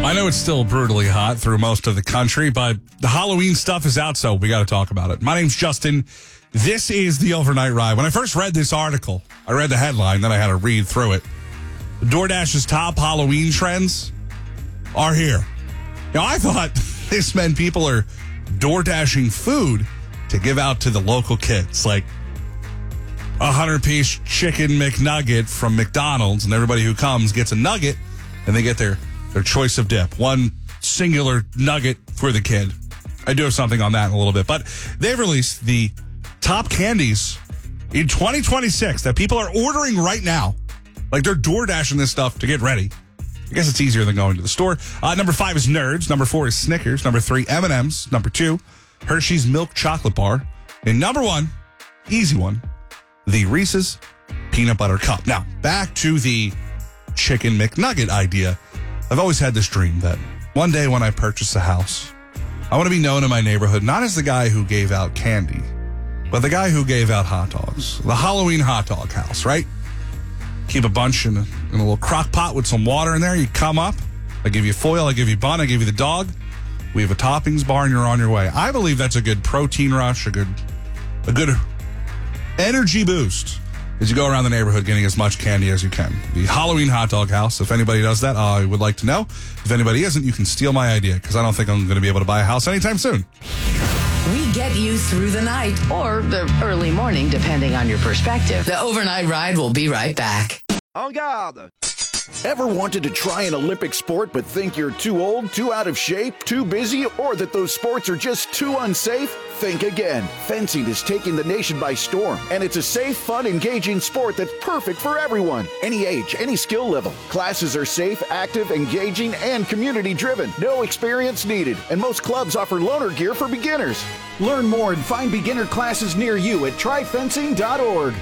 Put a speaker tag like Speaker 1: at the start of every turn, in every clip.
Speaker 1: I know it's still brutally hot through most of the country, but the Halloween stuff is out, so we got to talk about it. My name's Justin. This is the Overnight Ride. When I first read this article, I read the headline, then I had to read through it. DoorDash's top Halloween trends are here. Now, I thought this meant people are DoorDashing food to give out to the local kids, like a 100-piece chicken McNugget from McDonald's, and everybody who comes gets a nugget, and they get their choice of dip. One singular nugget for the kid. I do have something on that in a little bit. But they've released the top candies in 2026 that people are ordering right now. Like they're DoorDashing this stuff to get ready. I guess it's easier than going to the store. Number 5 is Nerds. Number 4 is Snickers. Number 3, M&M's. Number 2, Hershey's Milk Chocolate Bar. And number 1, easy one, the Reese's Peanut Butter Cup. Now, back to the Chicken McNugget idea. I've always had this dream that one day when I purchase a house, I want to be known in my neighborhood not as the guy who gave out candy, but the guy who gave out hot dogs. The Halloween hot dog house, right? Keep a bunch in a little crock pot with some water in there. You come up. I give you foil. I give you bun. I give you the dog. We have a toppings bar and you're on your way. I believe that's a good protein rush, a good energy boost as you go around the neighborhood getting as much candy as you can. The Halloween hot dog house. If anybody does that, I would like to know. If anybody isn't, you can steal my idea because I don't think I'm going to be able to buy a house anytime soon.
Speaker 2: We get you through the night or the early morning, depending on your perspective. The Overnight Ride will be right back.
Speaker 3: En garde! Ever wanted to try an Olympic sport but think you're too old, too out of shape, too busy, or that those sports are just too unsafe? Think again. Fencing is taking the nation by storm, and it's a safe, fun, engaging sport that's perfect for everyone. Any age, any skill level. Classes are safe, active, engaging, and community-driven. No experience needed, and most clubs offer loaner gear for beginners. Learn more and find beginner classes near you at tryfencing.org.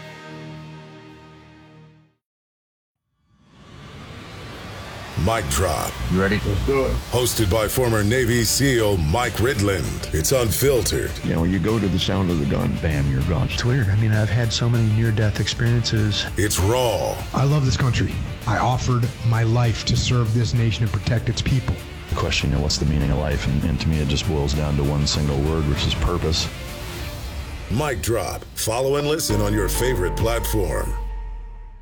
Speaker 4: Mic Drop.
Speaker 5: You ready? Let's do it.
Speaker 4: Hosted by former Navy SEAL Mike Ridland. It's unfiltered.
Speaker 5: You know, you go to the sound of the gun, bam, you're gone.
Speaker 6: It's weird. I mean, I've had so many near-death experiences.
Speaker 4: It's raw.
Speaker 7: I love this country. I offered my life to serve this nation and protect its people.
Speaker 5: The question, you know, what's the meaning of life? And to me, it just boils down to one single word, which is purpose.
Speaker 4: Mic Drop. Follow and listen on your favorite platform.